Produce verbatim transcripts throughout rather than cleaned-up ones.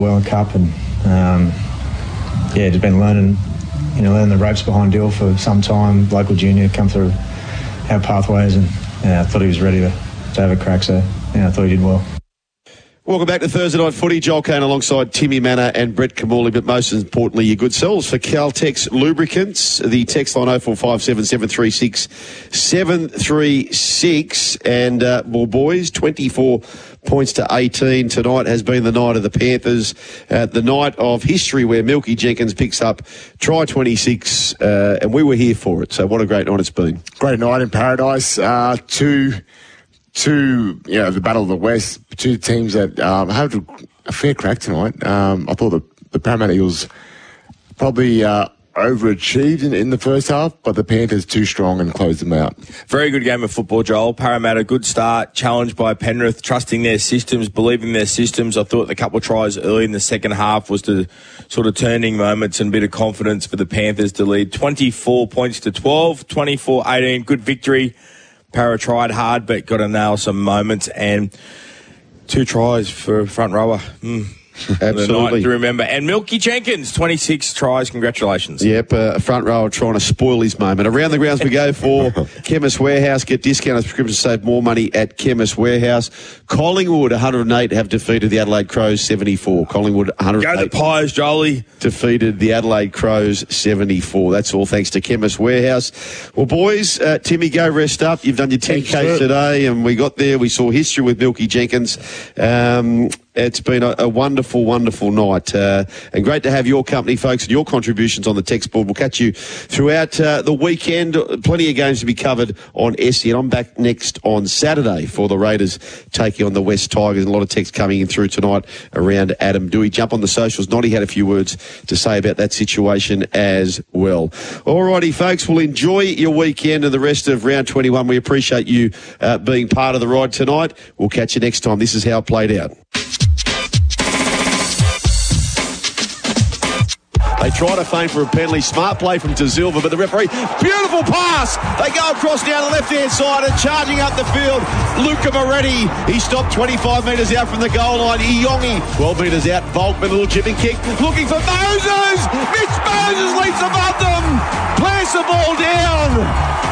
World Cup and um, yeah, just been learning, you know, learning the ropes behind Dill for some time. Local junior, come through our pathways, and yeah, I thought he was ready to, to have a crack. So yeah, I thought he did well. Welcome back to Thursday Night Footy. Joel Kane alongside Timmy Manor and Brett Kamali, but most importantly, your good selves for Caltex Lubricants. The text line oh four five seven, seven three six, seven three six. And, uh, well, boys, twenty-four points to eighteen tonight has been the night of the Panthers, uh, the night of history where Milky Jenkins picks up try twenty-six, uh, and we were here for it. So what a great night it's been. Great night in paradise. Uh, two... Two, you know, the Battle of the West, two teams that um, had a fair crack tonight. Um, I thought the, the Parramatta Eagles probably uh, overachieved in, in the first half, but the Panthers too strong and closed them out. Very good game of football, Joel. Parramatta, good start, challenged by Penrith, trusting their systems, believing their systems. I thought the couple of tries early in the second half was the sort of turning moments and a bit of confidence for the Panthers to lead twenty-four points to twelve, twenty-four eighteen, good victory. Para tried hard, but got to nail some moments, and two tries for a front rower. Mm. Absolutely. The night to remember. And Milky Jenkins, twenty-six tries. Congratulations. Yep, uh, a front rower trying to spoil his moment. Around the grounds we go for Chemist Warehouse. Get discounted prescriptions, save more money at Chemist Warehouse. Collingwood, one hundred eight, have defeated the Adelaide Crows, seventy-four. Collingwood, one hundred eight. Go the Pies, Jolie. Defeated the Adelaide Crows, seventy-four. That's all thanks to Chemist Warehouse. Well, boys, uh, Timmy, go rest up. You've done your ten K today, and we got there. We saw history with Milky Jenkins. Um... It's been a, a wonderful, wonderful night. Uh, and great to have your company, folks, and your contributions on the text board. We'll catch you throughout uh, the weekend. Plenty of games to be covered on S E N. I'm back next on Saturday for the Raiders taking on the West Tigers. A lot of text coming in through tonight around Adam Dewey. Jump on the socials. Noddy had a few words to say about that situation as well. All righty, folks. Well, enjoy your weekend and the rest of round twenty-one. We appreciate you uh, being part of the ride tonight. We'll catch you next time. This is how it played out. They try to feign for a penalty. Smart play from De Silva, but the referee, beautiful pass. They go across down the left-hand side and charging up the field. Luca Moretti, he stopped twenty-five metres out from the goal line. Iongi, twelve metres out. Volkman, a little chipping kick, looking for Moses. Mitch Moses leaps above them. Plants the ball down.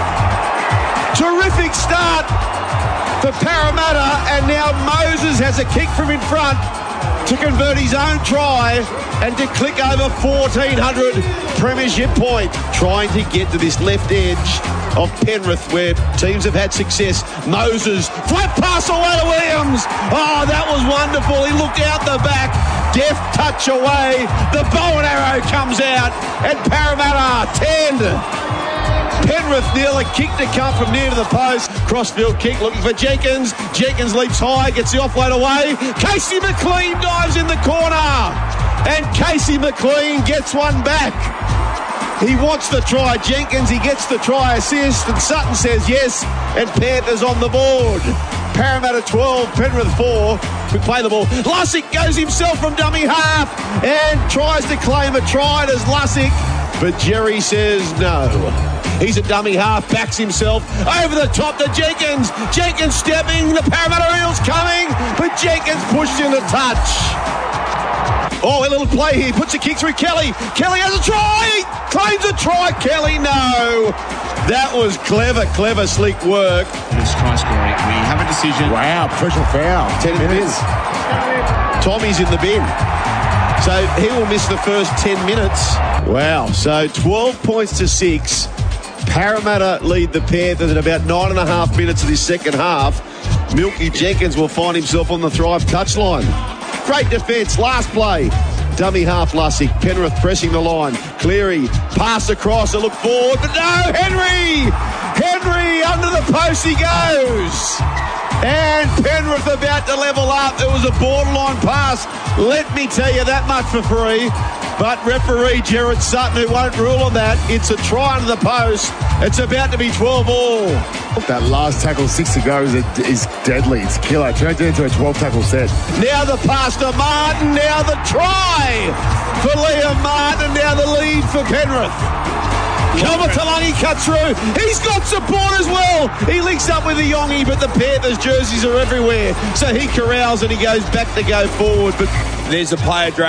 Terrific start for Parramatta, and now Moses has a kick from in front to convert his own try and to click over fourteen hundred premiership point, trying to get to this left edge of Penrith where teams have had success. Moses, flat pass away to Williams. Oh, that was wonderful. He looked out the back, deft touch away. The bow and arrow comes out, and Parramatta ten. Penrith nil, a kick to come from near to the post. Crossfield kick looking for Jenkins. Jenkins leaps high, gets the offload away. Casey McLean dives in the corner. And Casey McLean gets one back. He wants the try. Jenkins, he gets the try assist. And Sutton says yes. And Panthers on the board. Parramatta twelve, Penrith four. We play the ball. Lussick goes himself from dummy half and tries to claim a try as Lussick. But Jerry says no. He's a dummy half, backs himself over the top to Jenkins. Jenkins stepping, the Parramatta Eels coming, but Jenkins pushed in a touch. Oh, a little play here, puts a kick through Kelly. Kelly has a try, claims a try. Kelly, no. That was clever, clever, sleek work. It's try scoring. We have a decision. Wow, personal foul. Ten minutes. Tommy's in the bin. So he will miss the first ten minutes. Wow, so twelve points to six. Parramatta lead the Panthers in about nine and a half minutes of this second half. Milky Jenkins will find himself on the Thrive touchline. Great defence, last play. Dummy half Lussick, Penrith pressing the line. Cleary, pass across, a look forward, but no, Henry! Henry, under the post he goes! And Penrith about to level up. It was a borderline pass. Let me tell you that much for free. But referee Gerard Sutton, who won't rule on that, it's a try under the post. It's about to be twelve all. That last tackle, six to go, is, a, is deadly. It's killer. Turned it into a twelve tackle set. Now the pass to Martin. Now the try for Liam Martin. Now the lead for Penrith. Kalmatalani cuts through. He's got support as well. He links up with the Yongi, but the Panthers jerseys are everywhere. So he corrals and he goes back to go forward. But there's a player